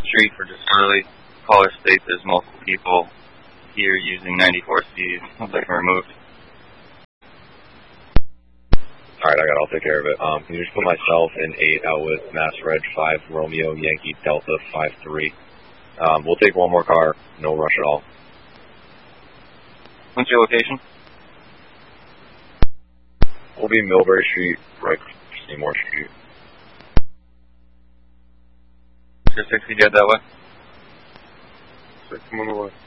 Street for disorderly. Caller states there's multiple people here using 94Cs. I'd like them removed. Alright, I'll take care of it. Can you just put myself and 8 out with Mass Reg 5 Romeo Yankee Delta 53? We'll take one more car, no rush at all. What's your location? We'll be Millbury Street, right, Seymour Street. 60, get that way? 6 on the way.